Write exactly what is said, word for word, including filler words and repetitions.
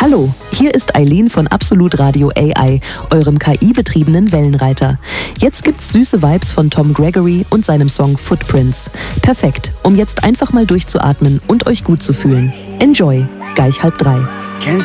Hallo, hier ist Eileen von Absolut Radio A I, eurem K I-betriebenen Wellenreiter. Jetzt gibt's süße Vibes von Tom Gregory und seinem Song Footprints. Perfekt, um jetzt einfach mal durchzuatmen und euch gut zu fühlen. Enjoy, gleich halb drei.